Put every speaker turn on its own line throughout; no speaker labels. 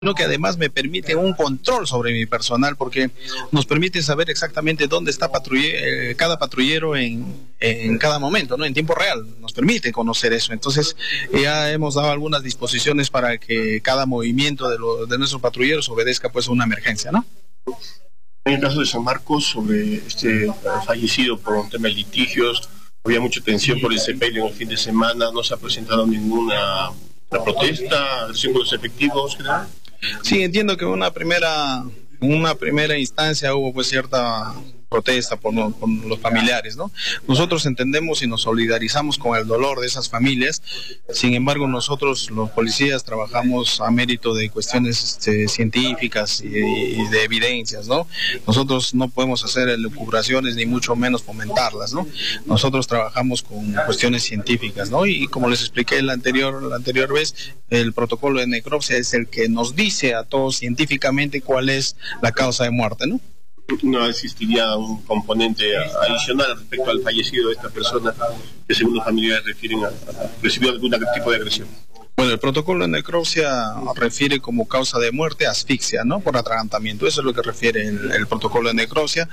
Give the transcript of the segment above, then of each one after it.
sino que además me permite un control sobre mi personal, porque nos permite saber exactamente dónde está cada patrullero en cada momento, ¿no? En tiempo real, nos permite conocer eso. Entonces, ya hemos dado algunas disposiciones para que cada movimiento de nuestros patrulleros obedezca pues a una emergencia, ¿no?
En el caso de San Marcos, sobre este fallecido por un tema de litigios, había mucha tensión por el sepelio en el fin de semana, no se ha presentado ninguna protesta, agresión con los efectivos, ¿verdad?
Sí, entiendo que en una primera instancia hubo pues cierta protesta por los familiares, ¿no? Nosotros entendemos y nos solidarizamos con el dolor de esas familias. Sin embargo, nosotros los policías trabajamos a mérito de cuestiones científicas y de evidencias, ¿no? Nosotros no podemos hacer elucubraciones ni mucho menos fomentarlas, ¿no? Nosotros trabajamos con cuestiones científicas, ¿no? Y como les expliqué la anterior vez, el protocolo de necropsia es el que nos dice a todos científicamente cuál es la causa de muerte, ¿no?
No existiría un componente adicional respecto al fallecido de esta persona que según los familiares refieren a recibido algún tipo de agresión.
Bueno, el protocolo de necropsia refiere como causa de muerte asfixia, ¿no? Por atragantamiento. Eso es lo que refiere el protocolo de necropsia.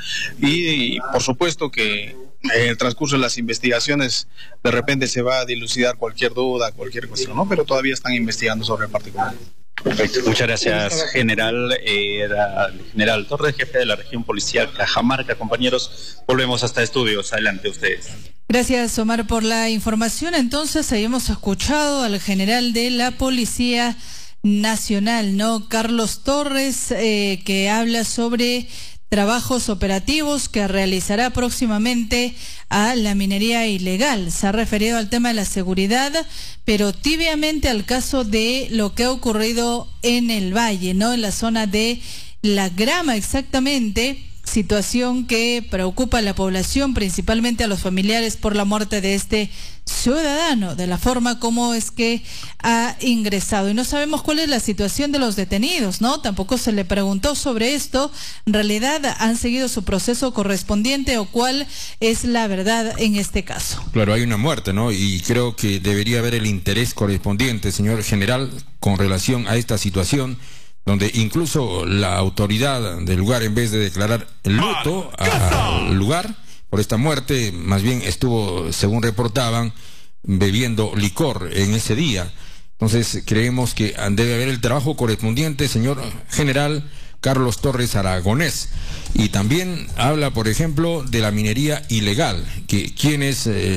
Y por supuesto que en el transcurso de las investigaciones de repente se va a dilucidar cualquier duda, cualquier cuestión, ¿no? Pero todavía están investigando sobre el particular.
Perfecto, muchas gracias, general. Era el general Torres, jefe de la región policial Cajamarca. Compañeros, volvemos hasta estudios. Adelante ustedes.
Gracias, Omar, por la información. Entonces, ahí hemos escuchado al general de la Policía Nacional, ¿no? Carlos Torres, que habla sobre trabajos operativos que realizará próximamente a la minería ilegal. Se ha referido al tema de la seguridad, pero tibiamente al caso de lo que ha ocurrido en el Valle, ¿no? En la zona de La Grama, exactamente. Situación que preocupa a la población, principalmente a los familiares, por la muerte de este ciudadano, de la forma como es que ha ingresado. Y no sabemos cuál es la situación de los detenidos, ¿no? Tampoco se le preguntó sobre esto. En realidad, ¿han seguido su proceso correspondiente o cuál es la verdad en este caso?
Claro, hay una muerte, ¿no? Y creo que debería haber el interés correspondiente, señor general, con relación a esta situación, donde incluso la autoridad del lugar, en vez de declarar el luto al lugar por esta muerte, más bien estuvo, según reportaban, bebiendo licor en ese día. Entonces creemos que debe haber el trabajo correspondiente, señor general Carlos Torres Aragonés. Y también habla, por ejemplo, de la minería ilegal, que quienes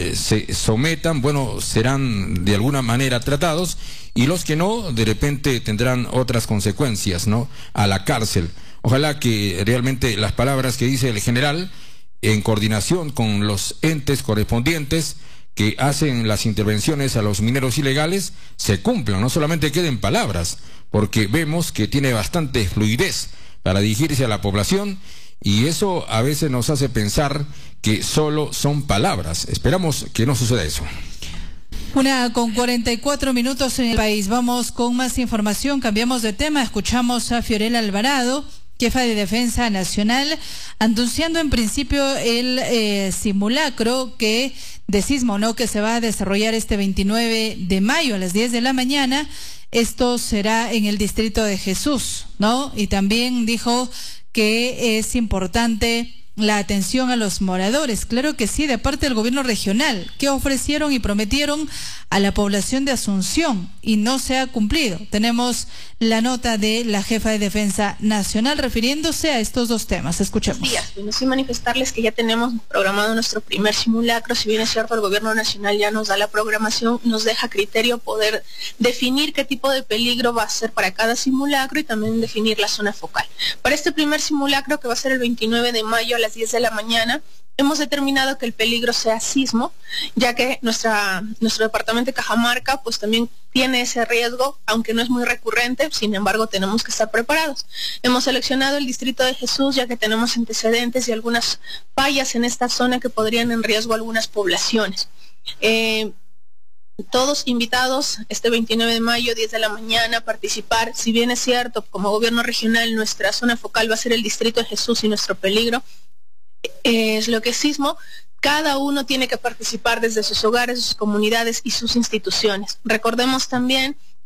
se sometan, bueno, serán de alguna manera tratados, y los que no, de repente tendrán otras consecuencias, ¿no? A la cárcel. Ojalá que realmente las palabras que dice el general, en coordinación con los entes correspondientes que hacen las intervenciones a los mineros ilegales, se cumplan, no solamente queden palabras, porque vemos que tiene bastante fluidez para dirigirse a la población, y eso a veces nos hace pensar que solo son palabras. Esperamos que no suceda eso.
1:44 en el país. Vamos con más información. Cambiamos de tema. Escuchamos a Fiorella Alvarado, jefa de Defensa Nacional, anunciando en principio el simulacro de sismo, ¿no? Que se va a desarrollar este 29 de mayo a las 10 de la mañana. Esto será en el distrito de Jesús, ¿no? Y también dijo que es importante la atención a los moradores. Claro que sí, de parte del gobierno regional, que ofrecieron y prometieron a la población de Asunción y no se ha cumplido. Tenemos la nota de la jefa de Defensa Nacional refiriéndose a estos dos temas. Escuchemos.
Buenos días. Bueno, sí manifestarles que ya tenemos programado nuestro primer simulacro. Si bien es cierto, el gobierno nacional ya nos da la programación, nos deja criterio poder definir qué tipo de peligro va a ser para cada simulacro y también definir la zona focal. Para este primer simulacro, que va a ser el 29 de mayo a las 10 de la mañana, hemos determinado que el peligro sea sismo, ya que nuestro departamento de Cajamarca pues también tiene ese riesgo, aunque no es muy recurrente. Sin embargo, tenemos que estar preparados. Hemos seleccionado el distrito de Jesús, ya que tenemos antecedentes y algunas fallas en esta zona que podrían en riesgo a algunas poblaciones. Todos invitados este 29 de mayo, 10 de la mañana, a participar. Si bien es cierto, como gobierno regional, nuestra zona focal va a ser el distrito de Jesús y nuestro peligro es lo que es sismo, cada uno tiene que participar desde sus hogares, sus comunidades y sus instituciones. Recordemos también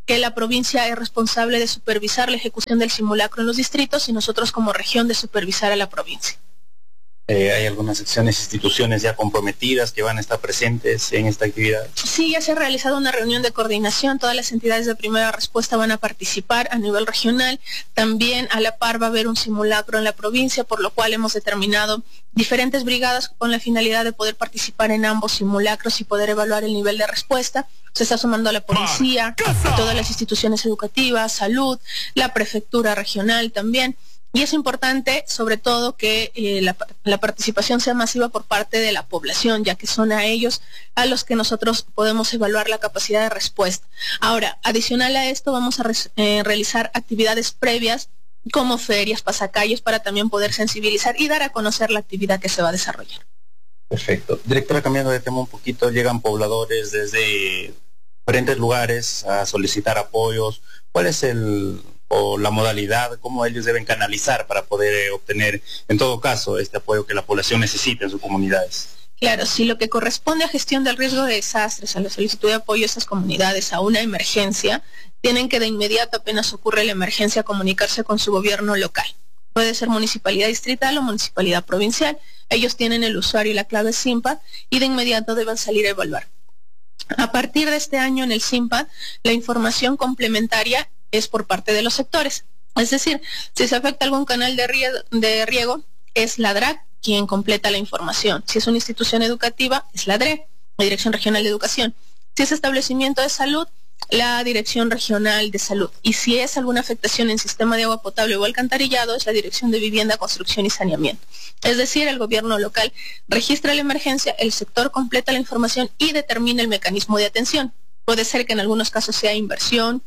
que la provincia es responsable de supervisar la ejecución del simulacro en los distritos y nosotros como región de supervisar a la provincia.
¿Hay algunas secciones, instituciones ya comprometidas que van a estar presentes en esta actividad?
Sí, ya se ha realizado una reunión de coordinación, todas las entidades de primera respuesta van a participar a nivel regional, también a la par va a haber un simulacro en la provincia, por lo cual hemos determinado diferentes brigadas con la finalidad de poder participar en ambos simulacros y poder evaluar el nivel de respuesta. Se está sumando a la policía, todas las instituciones educativas, salud, la prefectura regional también. Y es importante, sobre todo, que la participación sea masiva por parte de la población, ya que son a ellos a los que nosotros podemos evaluar la capacidad de respuesta. Ahora, adicional a esto, vamos a realizar actividades previas, como ferias, pasacalles, para también poder sensibilizar y dar a conocer la actividad que se va a desarrollar.
Perfecto. Directora, cambiando de tema un poquito, llegan pobladores desde diferentes lugares a solicitar apoyos. ¿Cuál es la modalidad, cómo ellos deben canalizar para poder obtener, en todo caso, este apoyo que la población necesita en sus comunidades?
Claro, si lo que corresponde a gestión del riesgo de desastres, a la solicitud de apoyo a esas comunidades, a una emergencia, tienen que de inmediato, apenas ocurre la emergencia, comunicarse con su gobierno local. Puede ser municipalidad distrital o municipalidad provincial. Ellos tienen el usuario y la clave SIMPAD y de inmediato deben salir a evaluar. A partir de este año en el SIMPAD, la información complementaria es por parte de los sectores. Es decir, si se afecta algún canal de riego, es la DRAC quien completa la información. Si es una institución educativa, es la DRE, la Dirección Regional de Educación. Si es establecimiento de salud, la Dirección Regional de Salud. Y si es alguna afectación en sistema de agua potable o alcantarillado, es la Dirección de Vivienda, Construcción y Saneamiento. Es decir, el gobierno local registra la emergencia, el sector completa la información y determina el mecanismo de atención. Puede ser que en algunos casos sea inversión,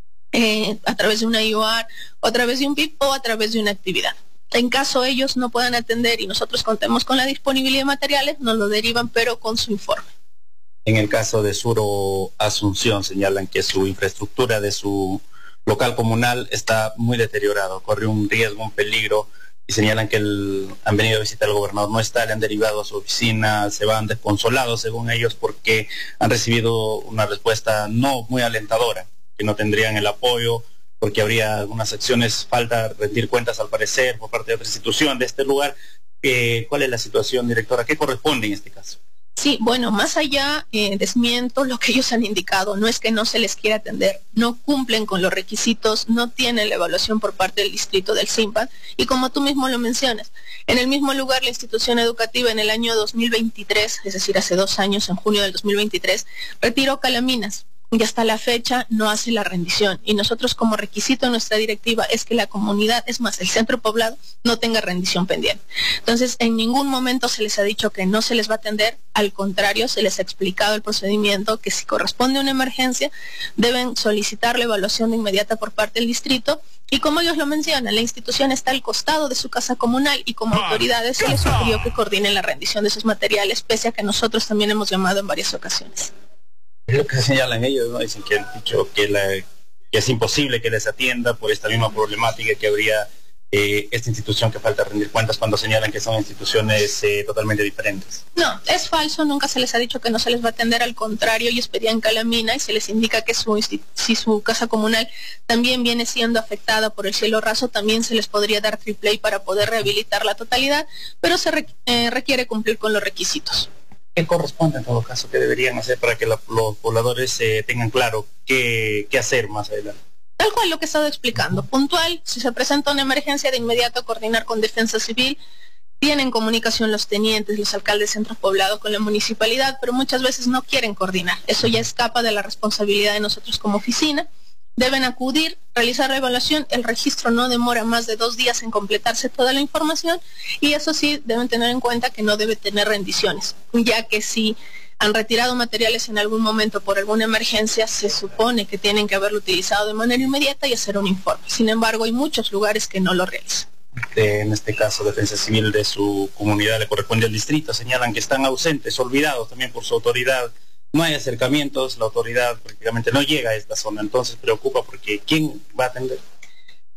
a través de una IOAR, o a través de un PIB o a través de una actividad. En caso ellos no puedan atender y nosotros contemos con la disponibilidad de materiales, nos lo derivan, pero con su informe.
En el caso de Suro Asunción, señalan que su infraestructura de su local comunal está muy deteriorado, corre un riesgo, un peligro, y señalan que han venido a visitar al gobernador, no está, le han derivado a su oficina, se van desconsolados según ellos porque han recibido una respuesta no muy alentadora, que no tendrían el apoyo, porque habría algunas acciones, falta rendir cuentas al parecer por parte de otra institución de este lugar. ¿Cuál es la situación, directora? ¿Qué corresponde en este caso?
Sí, bueno, más allá, desmiento lo que ellos han indicado, no es que no se les quiera atender, no cumplen con los requisitos, no tienen la evaluación por parte del distrito del SIMPAD, y como tú mismo lo mencionas, en el mismo lugar la institución educativa en el año 2023, es decir, hace 2 años, en junio del 2023, retiró calaminas, y hasta la fecha no hace la rendición. Y nosotros como requisito en nuestra directiva es que la comunidad, es más, el centro poblado, no tenga rendición pendiente. Entonces, en ningún momento se les ha dicho que no se les va a atender, al contrario, se les ha explicado el procedimiento, que si corresponde una emergencia, deben solicitar la evaluación de inmediata por parte del distrito. Y como ellos lo mencionan, la institución está al costado de su casa comunal y como autoridades se les sugirió que coordinen la rendición de esos materiales, pese a que nosotros también hemos llamado en varias ocasiones.
Es lo que señalan ellos, ¿no? Dicen que han dicho que es imposible que les atienda por esta misma problemática que habría esta institución que falta rendir cuentas cuando señalan que son instituciones totalmente diferentes.
No, es falso, nunca se les ha dicho que no se les va a atender, al contrario, ellos pedían calamina y se les indica que si su casa comunal también viene siendo afectada por el cielo raso, también se les podría dar AAA para poder rehabilitar la totalidad, pero se requiere cumplir con los requisitos.
¿Qué corresponde en todo caso? ¿Qué deberían hacer para que los pobladores tengan claro qué hacer más adelante?
Tal cual lo que he estado explicando. Puntual, si se presenta una emergencia, de inmediato coordinar con Defensa Civil. Tienen comunicación los tenientes, los alcaldes de centros poblados con la municipalidad, pero muchas veces no quieren coordinar. Eso ya escapa de la responsabilidad de nosotros como oficina. Deben acudir, realizar la evaluación, el registro no demora más de 2 días en completarse toda la información y eso sí, deben tener en cuenta que no debe tener rendiciones, ya que si han retirado materiales en algún momento por alguna emergencia, se supone que tienen que haberlo utilizado de manera inmediata y hacer un informe. Sin embargo, hay muchos lugares que no lo realizan.
En este caso, Defensa Civil de su comunidad le corresponde al distrito, señalan que están ausentes, olvidados también por su autoridad. No hay acercamientos, la autoridad prácticamente no llega a esta zona, entonces preocupa porque ¿quién va a atender?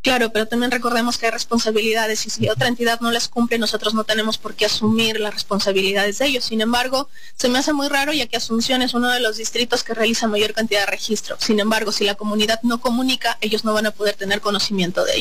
Claro, pero también recordemos que hay responsabilidades y si otra entidad no las cumple, nosotros no tenemos por qué asumir las responsabilidades de ellos. Sin embargo, se me hace muy raro ya que Asunción es uno de los distritos que realiza mayor cantidad de registro. Sin embargo, si la comunidad no comunica, ellos no van a poder tener conocimiento de ello.